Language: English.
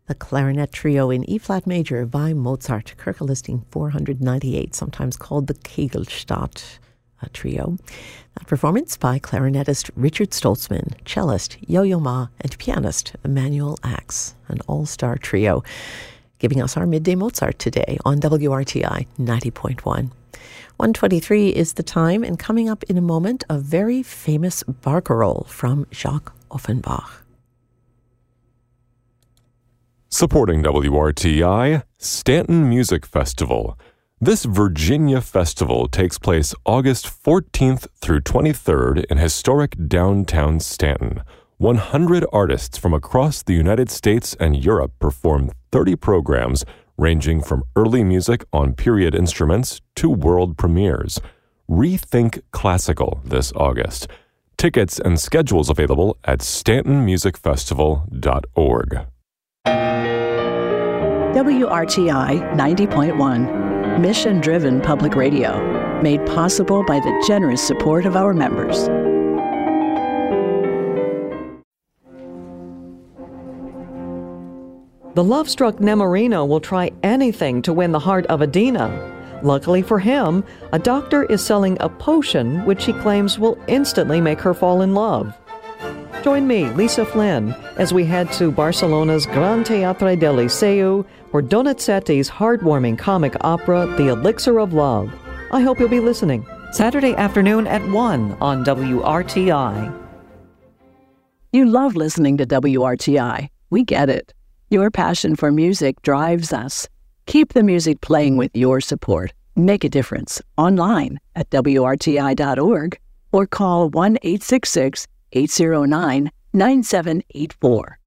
The Clarinet Trio in E-flat major by Mozart, Kirche listing 498, sometimes called the Kegelstadt Trio. That performance by clarinetist Richard Stoltzman, cellist Yo-Yo Ma, and pianist Emanuel Ax, an all-star trio, giving us our Midday Mozart today on WRTI 90.1. 1:23 is the time, and coming up in a moment, a very famous barcarolle from Jacques Offenbach. Supporting WRTI, Stanton Music Festival. This Virginia festival takes place August 14th through 23rd in historic downtown Stanton. 100 artists from across the United States and Europe perform 30 programs ranging from early music on period instruments to world premieres. Rethink Classical this August. Tickets and schedules available at stantonmusicfestival.org. WRTI 90.1, mission-driven public radio, made possible by the generous support of our members. The love-struck Nemorino will try anything to win the heart of Adina. Luckily for him, a doctor is selling a potion which he claims will instantly make her fall in love. Join me, Lisa Flynn, as we head to Barcelona's Gran Teatre del Liceu for Donizetti's heartwarming comic opera, The Elixir of Love. I hope you'll be listening. Saturday afternoon at 1 on WRTI. You love listening to WRTI. We get it. Your passion for music drives us. Keep the music playing with your support. Make a difference online at WRTI.org or call 1-866-809-9784.